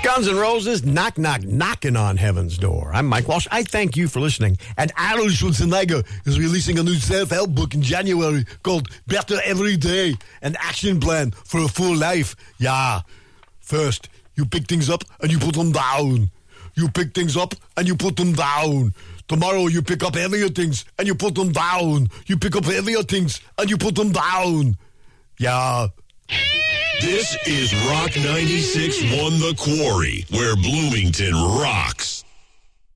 Guns N' Roses, knock, knock, knocking on heaven's door. I'm Mike Walsh. I thank you for listening. And Arnold Schwarzenegger is releasing a new self-help book in January called Better Every Day, an action plan for a full life. Yeah. First, you pick things up and you put them down. You pick things up and you put them down. Tomorrow you pick up heavier things and you put them down. You pick up heavier things and you put them down. Yeah. This is Rock 96.1 The Quarry, where Bloomington rocks.